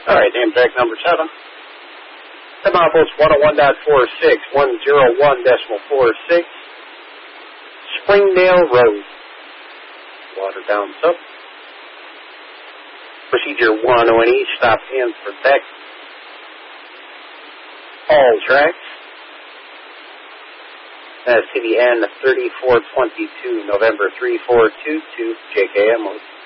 All right, name tag number 7. The milepost 101.46, 101.46, Springdale Road. Water down sub. Procedure 101E, stop and protect. All tracks. That's TBN 3422, November 3422, JKM.